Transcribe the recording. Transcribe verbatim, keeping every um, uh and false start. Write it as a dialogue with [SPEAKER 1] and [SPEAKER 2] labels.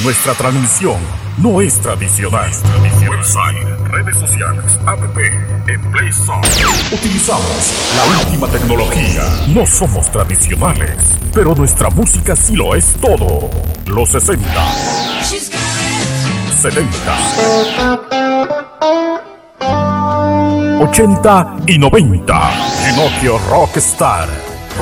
[SPEAKER 1] Nuestra transmisión no es tradicional. Website, redes sociales, app, en Play Store. Utilizamos la última tecnología. No somos tradicionales, pero nuestra música sí lo es todo. Los sesenta, setenta, ochenta y noventa. Ginocchio Rockstar.